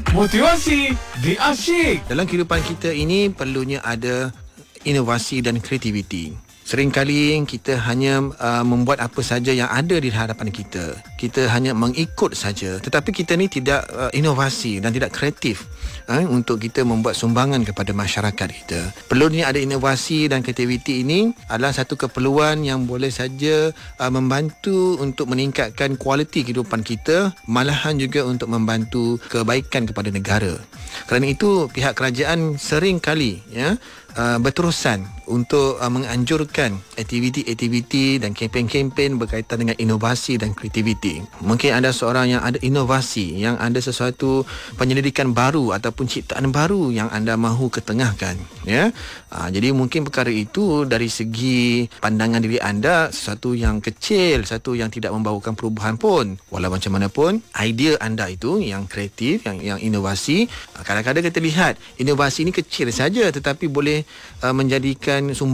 Motivasi di Asyik. Dalam kehidupan kita ini perlunya ada inovasi dan kreativiti. Seringkali kita hanya membuat apa saja yang ada di hadapan kita. Kita hanya mengikut saja. Tetapi kita ni tidak inovasi dan tidak kreatif untuk kita membuat sumbangan kepada masyarakat kita. Perlunya ada inovasi dan kreativiti ini adalah satu keperluan yang boleh saja membantu untuk meningkatkan kualiti kehidupan kita, malahan juga untuk membantu kebaikan kepada negara. Kerana itu pihak kerajaan sering kali berterusan untuk menganjurkan aktiviti-aktiviti dan kempen-kempen berkaitan dengan inovasi dan kreativiti. Mungkin ada seorang yang ada inovasi, yang ada sesuatu penyelidikan baru ataupun ciptaan baru yang anda mahu ketengahkan, ya. Jadi mungkin perkara itu dari segi pandangan diri anda sesuatu yang kecil, sesuatu yang tidak membawakan perubahan pun. Walau macam mana pun, idea anda itu yang kreatif, yang inovasi, kadang-kadang kita lihat inovasi ini kecil saja tetapi boleh menjadikan sumber